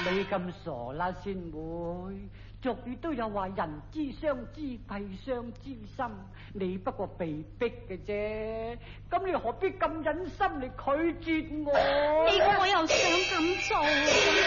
你咁傻啦，先妹。俗語都有話人之相知，弊相知心。你不過被逼嘅啫，咁你何必咁忍心嚟拒絕我？ 你估我又想咁做？